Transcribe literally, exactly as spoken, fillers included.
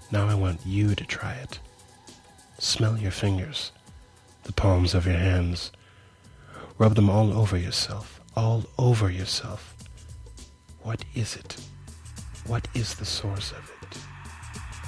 Now I want you to try it. Smell your fingers, the palms of your hands. Rub them all over yourself, all over yourself. What is it? What is the source of it?